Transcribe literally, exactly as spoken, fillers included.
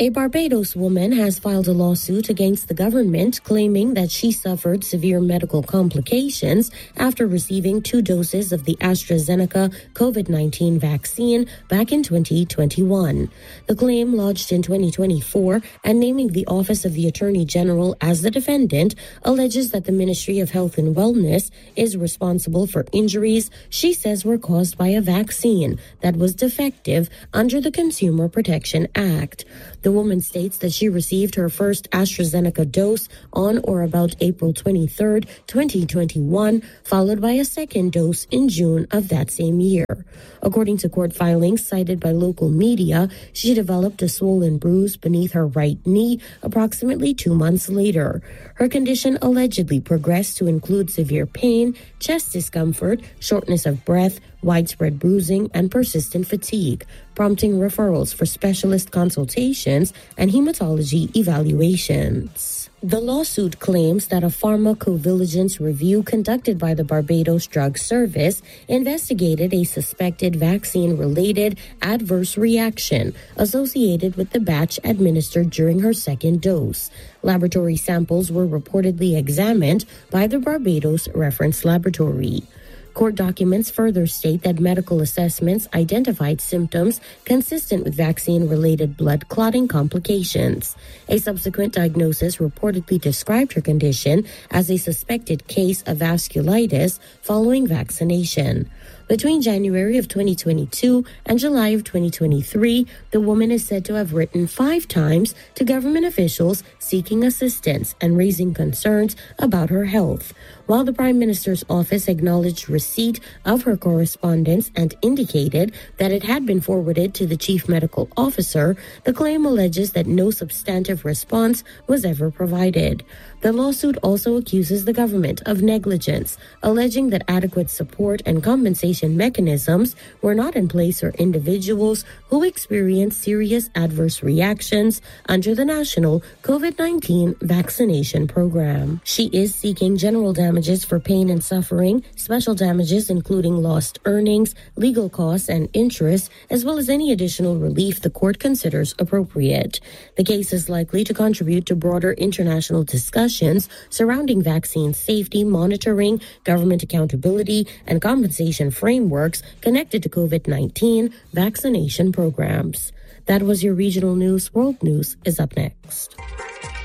A Barbados woman has filed a lawsuit against the government claiming that she suffered severe medical complications after receiving two doses of the AstraZeneca COVID nineteen vaccine back in twenty twenty-one. The claim, lodged in twenty twenty-four and naming the Office of the Attorney General as the defendant, alleges that the Ministry of Health and Wellness is responsible for injuries she says were caused by a vaccine that was defective under the Consumer Protection Act. The woman states that she received her first AstraZeneca dose on or about April twenty-third, twenty twenty-one, followed by a second dose in June of that same year. According to court filings cited by local media, she developed a swollen bruise beneath her right knee approximately two months later. Her condition allegedly progressed to include severe pain, chest discomfort, shortness of breath, widespread bruising, and persistent fatigue, prompting referrals for specialist consultations and hematology evaluations. The lawsuit claims that a pharmacovigilance review conducted by the Barbados Drug Service investigated a suspected vaccine-related adverse reaction associated with the batch administered during her second dose. Laboratory samples were reportedly examined by the Barbados Reference Laboratory. Court documents further state that medical assessments identified symptoms consistent with vaccine-related blood clotting complications. A subsequent diagnosis reportedly described her condition as a suspected case of vasculitis following vaccination. Between January of twenty twenty-two and July of twenty twenty-three, the woman is said to have written five times to government officials seeking assistance and raising concerns about her health. While the Prime Minister's office acknowledged receipt of her correspondence and indicated that it had been forwarded to the Chief Medical Officer, the claim alleges that no substantive response was ever provided. The lawsuit also accuses the government of negligence, alleging that adequate support and compensation mechanisms were not in place for individuals who experienced serious adverse reactions under the National COVID nineteen Vaccination Program. She is seeking general damages for pain and suffering, special damages including lost earnings, legal costs, and interest, as well as any additional relief the court considers appropriate. The case is likely to contribute to broader international discussions surrounding vaccine safety, monitoring, government accountability, and compensation frameworks connected to COVID nineteen vaccination programs. That was your regional news. World News is up next.